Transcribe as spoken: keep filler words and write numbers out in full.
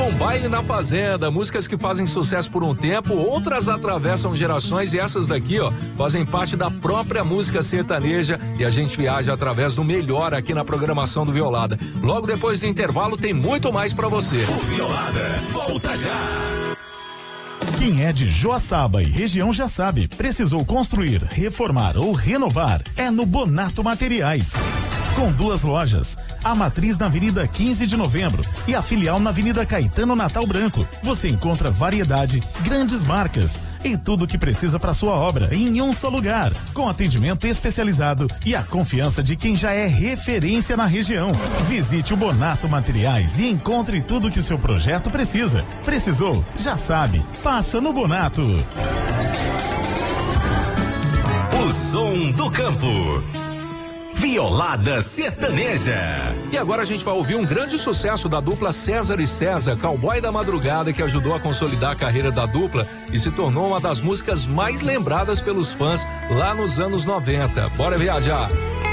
com Baile na Fazenda, músicas que fazem sucesso por um tempo, outras atravessam gerações e essas daqui, ó, fazem parte da própria música sertaneja e a gente viaja através do melhor aqui na programação do Violada. Logo depois do intervalo tem muito mais pra você. O Violada volta já. Quem é de Joaçaba e região já sabe, precisou construir, reformar ou renovar, é no Bonato Materiais. Com duas lojas, a matriz na Avenida quinze de Novembro e a filial na Avenida Caetano Natal Branco. Você encontra variedade, grandes marcas e tudo o que precisa para sua obra em um só lugar, com atendimento especializado e a confiança de quem já é referência na região. Visite o Bonato Materiais e encontre tudo que seu projeto precisa. Precisou? Já sabe. Passa no Bonato. O som do campo. Violada Sertaneja. E agora a gente vai ouvir um grande sucesso da dupla César e César, Cowboy da Madrugada, que ajudou a consolidar a carreira da dupla e se tornou uma das músicas mais lembradas pelos fãs lá nos anos noventa. Bora viajar!